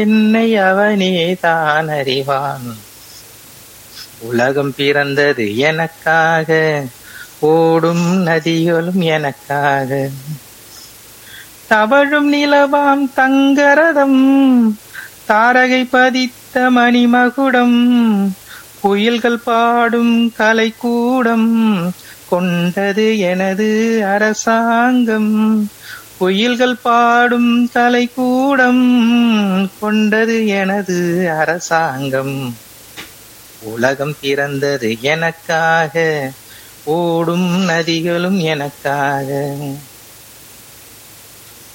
என்னை அவனே தான் அறிவான். உலகம் பிறந்தது எனக்காக, ஓடும் நதிகளும் எனக்காக. தவழும் நிலவாம் தங்கரதம், தாரகை பதித்த மணிமகுடம், குயில்கள் பாடும் கலைக்கூடம், கொண்டது எனது அரசாங்கம். குயில்கள் பாடும் கலைக்கூடம், கொண்டது எனது அரசாங்கம். உலகம் பிறந்தது எனக்காக, ஓடும் நதிகளும் எனக்காக.